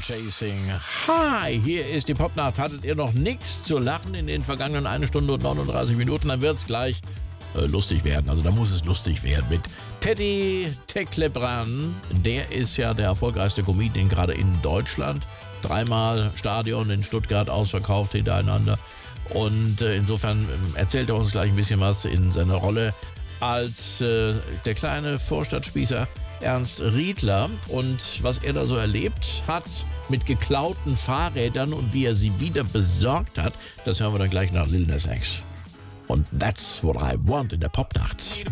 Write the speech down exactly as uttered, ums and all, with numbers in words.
Chasing High. Hier ist die Popnacht. Hattet ihr noch nichts zu lachen in den vergangenen eine Stunde und neununddreißig Minuten, dann wird es gleich äh, lustig werden. Also da muss es lustig werden mit Teddy Teklebran. Der ist ja der erfolgreichste Comedian gerade in Deutschland. Dreimal Stadion in Stuttgart ausverkauft hintereinander. Und äh, insofern äh, erzählt er uns gleich ein bisschen was in seiner Rolle als äh, der kleine Vorstadtspießer Ernst Riedler und was er da so erlebt hat mit geklauten Fahrrädern und wie er sie wieder besorgt hat, das hören wir dann gleich nach Lil Nas X. Und that's what I want in der Popnacht.